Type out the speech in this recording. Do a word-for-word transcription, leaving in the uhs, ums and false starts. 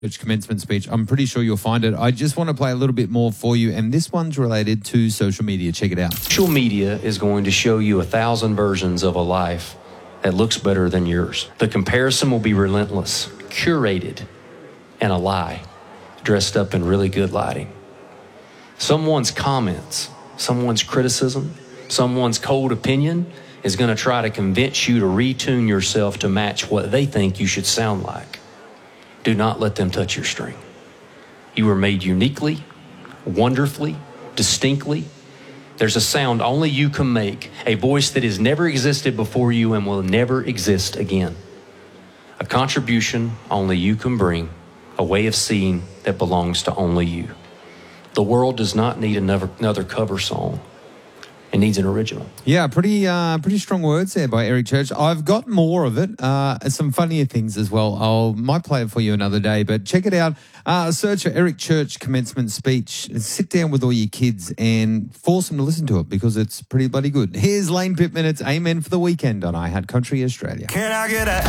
Church commencement speech. I'm pretty sure you'll find it. I just want to play a little bit more for you, and this one's related to social media. Check it out. Social media is going to show you a thousand versions of a life that looks better than yours. The comparison will be relentless, curated, and a lie, dressed up in really good lighting. Someone's comments, someone's criticism, someone's cold opinion is going to try to convince you to retune yourself to match what they think you should sound like. Do not let them touch your string. You were made uniquely, wonderfully, distinctly. There's a sound only you can make, a voice that has never existed before you and will never exist again. A contribution only you can bring, a way of seeing that belongs to only you. The world does not need another, another cover song. It needs an original. Yeah, pretty uh, pretty strong words there by Eric Church. I've got more of it, uh, some funnier things as well. I might play it for you another day, but check it out. Uh, search for Eric Church commencement speech. Sit down with all your kids and force them to listen to it because it's pretty bloody good. Here's Lane Pittman. It's Amen for the Weekend on iHeart Country Australia. Can I get a